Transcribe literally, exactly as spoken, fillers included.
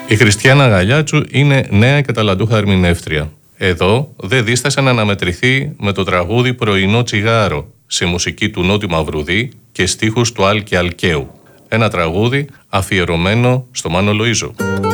Η Χριστιάνα Γαλιάτσου είναι νέα και ταλαντούχα ερμηνεύτρια. Εδώ δεν δίστασε να αναμετρηθεί με το τραγούδι «Πρωινό τσιγάρο» σε μουσική του Νότι Μαυρουδή και στίχους του Άλκη Αλκαίου. Ένα τραγούδι αφιερωμένο στο Μάνο Λοΐζο.